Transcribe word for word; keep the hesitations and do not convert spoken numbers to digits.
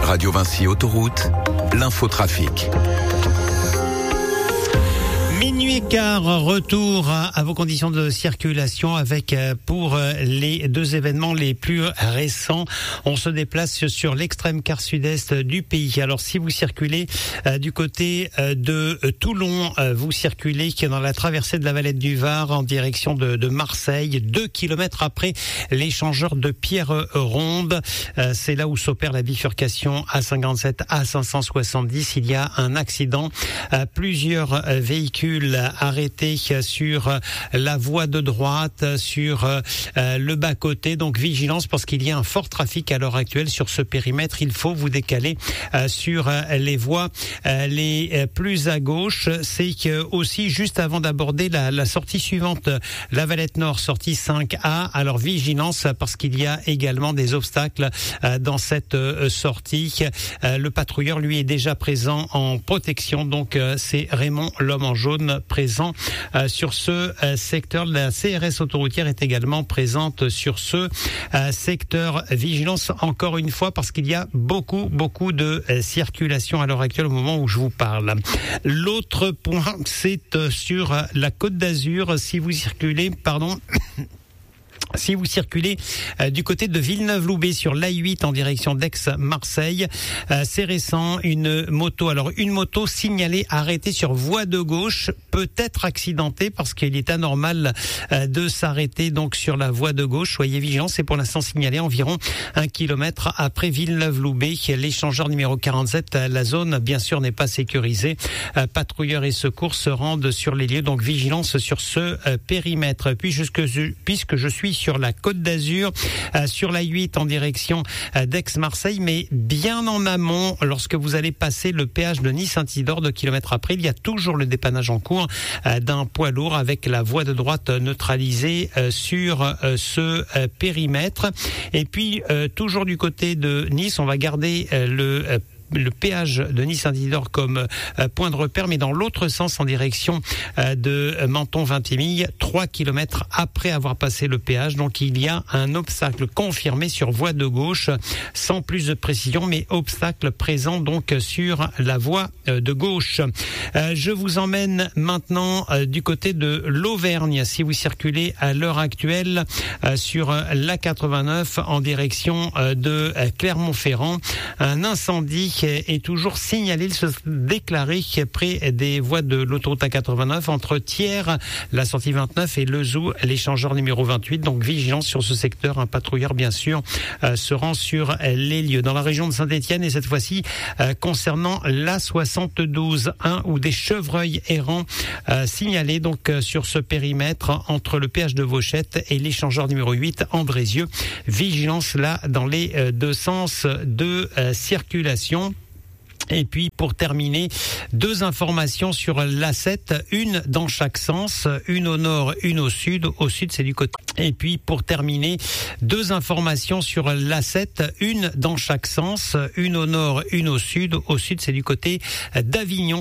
Radio Vinci Autoroute, l'infotrafic. Minuit et quart, retour à vos conditions de circulation avec pour les deux événements les plus récents. On se déplace sur l'extrême quart sud-est du pays. Alors si vous circulez du côté de Toulon, vous circulez dans la traversée de la Valette du Var en direction de, de Marseille, deux kilomètres après l'échangeur de Pierre Ronde. C'est là où s'opère la bifurcation A cinquante-sept A cinq cent soixante-dix. Il y a un accident. Plusieurs véhicules arrêtés sur la voie de droite, sur le bas-côté. Donc vigilance parce qu'il y a un fort trafic à l'heure actuelle sur ce périmètre. Il faut vous décaler sur les voies les plus à gauche. C'est aussi juste avant d'aborder la, la sortie suivante, la Valette Nord, sortie cinq A. Alors vigilance parce qu'il y a également des obstacles dans cette sortie. Le patrouilleur, lui, est déjà présent en protection. Donc c'est Raymond, l'homme en jaune, présent euh, sur ce euh, secteur. La C R S autoroutière est également présente sur ce euh, secteur. Vigilance encore une fois parce qu'il y a beaucoup beaucoup de euh, circulation à l'heure actuelle au moment où je vous parle. L'autre point, c'est euh, sur euh, la Côte d'Azur. Si vous circulez, pardon. Si vous circulez euh, du côté de Villeneuve-Loubet sur l'A huit en direction d'Aix-Marseille, euh, c'est récent, une moto, alors une moto signalée arrêtée sur voie de gauche, peut-être accidentée parce qu'il est anormal euh, de s'arrêter donc sur la voie de gauche. Soyez vigilants, c'est pour l'instant signalé environ un kilomètre après Villeneuve-Loubet. L'échangeur numéro quarante-sept, la zone bien sûr n'est pas sécurisée. Euh, patrouilleurs et secours se rendent sur les lieux, donc vigilance sur ce euh, périmètre. Puis jusque, puisque je suis sur la Côte d'Azur, euh, sur la huit en direction euh, d'Aix-Marseille, mais bien en amont, lorsque vous allez passer le péage de Nice-Saint-Isidore, deux kilomètres après, il y a toujours le dépannage en cours euh, d'un poids lourd avec la voie de droite neutralisée euh, sur euh, ce euh, périmètre. Et puis, euh, toujours du côté de Nice, on va garder euh, le euh, le péage de Nice-Saint-Isidore comme euh, point de repère, mais dans l'autre sens, en direction euh, de Menton-Vintimille, trois kilomètres après avoir passé le péage. Donc il y a un obstacle confirmé sur voie de gauche, sans plus de précision, mais obstacle présent donc sur la voie euh, de gauche. Euh, je vous emmène maintenant euh, du côté de l'Auvergne. Si vous circulez à l'heure actuelle euh, sur euh, l'A quatre-vingt-neuf en direction euh, de euh, Clermont-Ferrand, un incendie est toujours signalé, il se déclarait près des voies de l'autoroute A quatre-vingt-neuf entre Thiers, la sortie vingt-neuf et Lezoux, l'échangeur numéro vingt-huit. Donc vigilance sur ce secteur, un patrouilleur bien sûr euh, se rend sur les lieux. Dans la région de Saint-Étienne et cette fois-ci euh, concernant l'A soixante-douze, un ou des chevreuils errants euh, signalés donc euh, sur ce périmètre entre le péage de Vauchette et l'échangeur numéro huit Andrézieux. Vigilance là dans les euh, deux sens de euh, circulation. Et puis pour terminer, deux informations sur l'A sept, une dans chaque sens, une au nord, une au sud. Au sud, c'est du côté. Et puis pour terminer, deux informations sur l'A sept, une dans chaque sens, une au nord, une au sud. Au sud, c'est du côté d'Avignon.